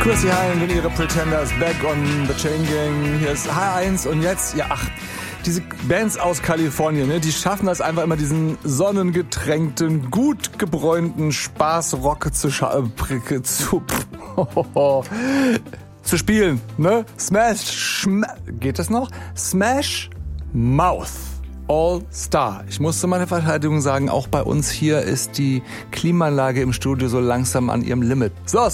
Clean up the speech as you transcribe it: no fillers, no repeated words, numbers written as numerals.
Chrissy Hynde und ihre Pretenders, Back on the Chain Gang. Hier ist H1 und jetzt, diese Bands aus Kalifornien, ne, die schaffen das einfach immer, diesen sonnengetränkten, gut gebräunten Spaßrock zu spielen, ne? Geht das noch? Smash Mouth All Star. Ich muss zu meiner Verteidigung sagen, auch bei uns hier ist die Klimaanlage im Studio so langsam an ihrem Limit. So,